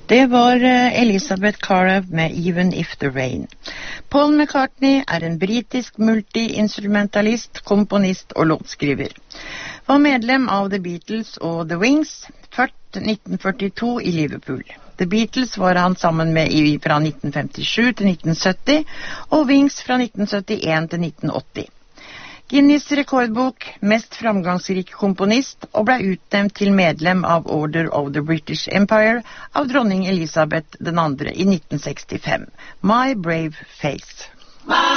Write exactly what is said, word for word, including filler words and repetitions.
Det var Elizabeth Cara med Even If The Rain. Paul McCartney er en britisk multi-instrumentalist, komponist og låtskriver. Var medlem av The Beatles og The Wings, født nitten førtito i Liverpool. The Beatles var han sammen med i fra nitten femtisju til nitten sytti, og Wings fra nitten syttien til nitten åtti. Guinness rekordbok, mest framgangsrik komponist, og ble utnevnt til medlem av Order of the British Empire av dronning Elisabeth den andre i nitten sekstifem. My Brave Face.